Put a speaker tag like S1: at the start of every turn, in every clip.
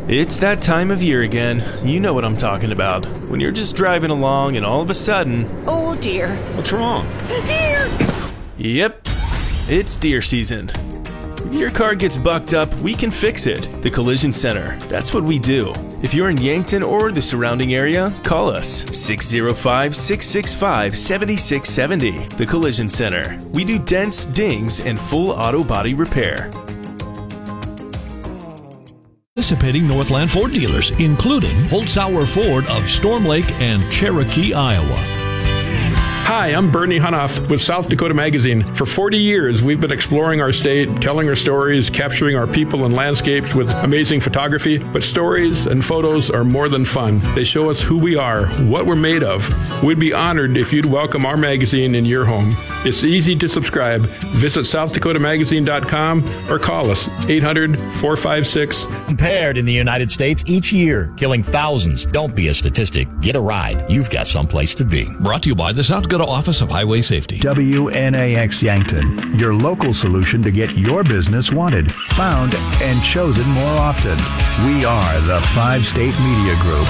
S1: It's that time of year again. You know what I'm talking about. When you're just driving along and all of a sudden...
S2: Oh dear.
S3: What's wrong?
S2: Deer!
S1: Yep, it's deer season. If your car gets bucked up, we can fix it. The Collision Center. That's what we do. If you're in Yankton or the surrounding area, call us 605-665-7670. The Collision Center. We do dents, dings, and full auto body repair.
S4: Participating Northland Ford dealers, including Holtzauer Ford of Storm Lake and Cherokee, Iowa.
S5: Hi, I'm Bernie Hunoff with South Dakota Magazine. For 40 years, we've been exploring our state, telling our stories, capturing our people and landscapes with amazing photography. But stories and photos are more than fun. They show us who we are, what we're made of. We'd be honored if you'd welcome our magazine in your home. It's easy to subscribe. Visit SouthDakotaMagazine.com or call us 800-456.
S6: Impaired in the United States each year, killing thousands. Don't be a statistic. Get a ride. You've got someplace to be.
S4: Brought to you by the South Dakota Office of Highway Safety.
S7: WNAX Yankton, your local solution to get your business wanted, found, and chosen more often. We are the 5-State Media Group.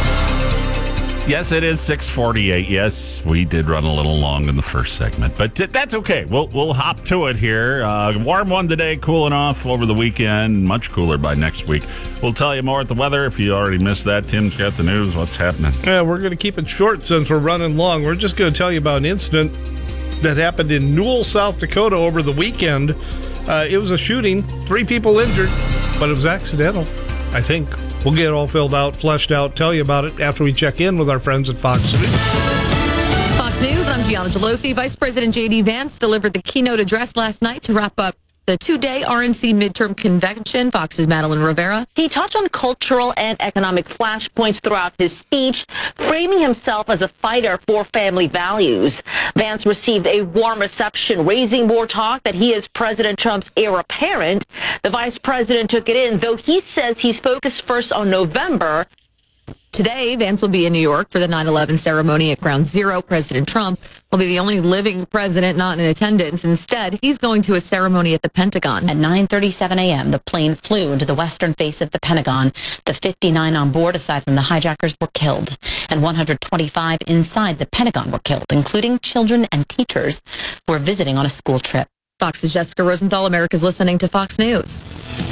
S3: Yes, it is 6:48. Yes, we did run a little long in the first segment, but that's okay. We'll hop to it here. Warm one today, cooling off over the weekend. Much cooler by next week. We'll tell you more at the weather. If you already missed that, Tim's got the news. What's happening?
S8: Yeah, we're going to keep it short since we're running long. We're just going to tell you about an incident that happened in Newell, South Dakota over the weekend. It was a shooting, 3 people injured, but it was accidental, I think. We'll get it all filled out, fleshed out, tell you about it after we check in with our friends at Fox News.
S9: Fox News, I'm Gianna Gelosi. Vice President J.D. Vance delivered the keynote address last night to wrap up the 2-day RNC midterm convention. Fox's Madeline Rivera.
S2: He touched on cultural and economic flashpoints throughout his speech, framing himself as a fighter for family values. Vance received a warm reception, raising more talk that he is President Trump's heir apparent. The vice president took it in, though he says he's focused first on November.
S9: Today, Vance will be in New York for the 9/11 ceremony at Ground Zero. President Trump will be the only living president not in attendance. Instead, he's going to a ceremony at the Pentagon.
S10: At 9:37 a.m., the plane flew into the western face of the Pentagon. The 59 on board, aside from the hijackers, were killed, and 125 inside the Pentagon were killed, including children and teachers who were visiting on a school trip.
S9: Fox's Jessica Rosenthal. America's listening to Fox News.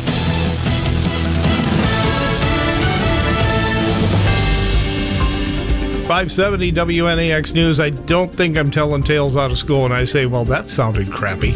S8: 570 WNAX News. I don't think I'm telling tales out of school when I say, well, that sounded crappy.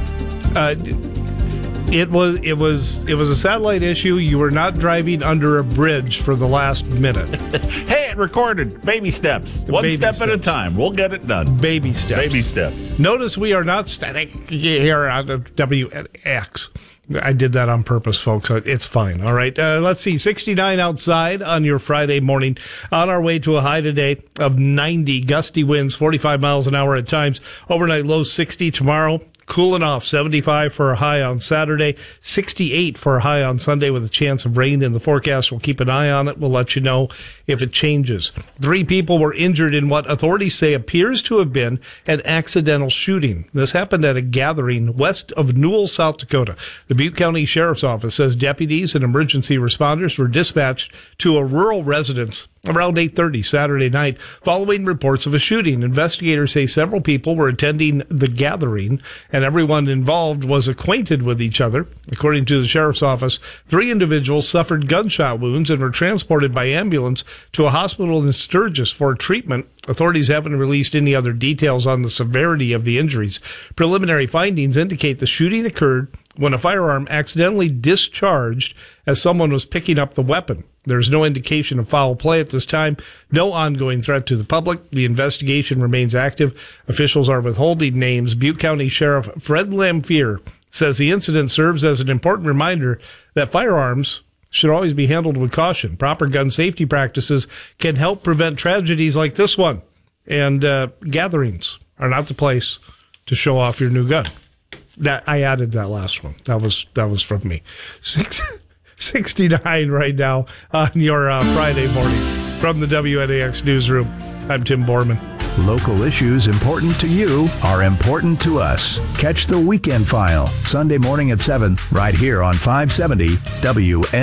S8: It was a satellite issue. You were not driving under a bridge for the last minute.
S3: Hey, it recorded. Baby steps. One step at a time. We'll get it done.
S8: Baby steps.
S3: Baby steps.
S8: Notice we are not static here on WNAX. I did that on purpose, folks. It's fine. All right. Let's see. 69 outside on your Friday morning. On our way to a high today of 90. Gusty winds, 45 miles an hour at times. Overnight low 60 tomorrow. Cooling off, 75 for a high on Saturday, 68 for a high on Sunday with a chance of rain in the forecast. We'll keep an eye on it. We'll let you know if it changes. 3 people were injured in what authorities say appears to have been an accidental shooting. This happened at a gathering west of Newell, South Dakota. The Butte County Sheriff's Office says deputies and emergency responders were dispatched to a rural residence around 8:30 Saturday night following reports of a shooting. Investigators say several people were attending the gathering and everyone involved was acquainted with each other. According to the Sheriff's Office, 3 individuals suffered gunshot wounds and were transported by ambulance to a hospital in Sturgis for treatment. Authorities haven't released any other details on the severity of the injuries. Preliminary findings indicate the shooting occurred when a firearm accidentally discharged as someone was picking up the weapon. There's no indication of foul play at this time, no ongoing threat to the public. The investigation remains active. Officials are withholding names. Butte County Sheriff Fred Lamphere says the incident serves as an important reminder that firearms should always be handled with caution. Proper gun safety practices can help prevent tragedies like this one. And gatherings are not the place to show off your new gun. That I added that last one. That was from me. 69 right now on your Friday morning from the WNAX newsroom. I'm Tim Borman.
S7: Local issues important to you are important to us. Catch the Weekend File Sunday morning at 7 right here on 570 WNAX.